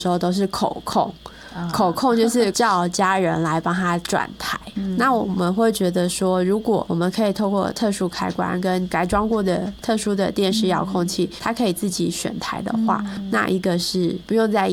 时候都是口控，口控就是叫家人来帮他转台。那我们会觉得说，如果我们可以透过特殊开关跟改装过的特殊的电视遥控器，它可以自己选台的话，那一个是不用再